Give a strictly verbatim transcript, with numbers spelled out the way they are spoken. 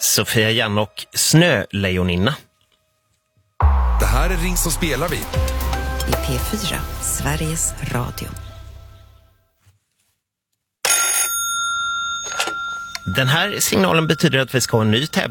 Sofia Jan och Snölejoninna. Det här är Ring så spelar vi. I P fyra, Sveriges Radio. Den här signalen betyder att vi ska ha en ny tävling.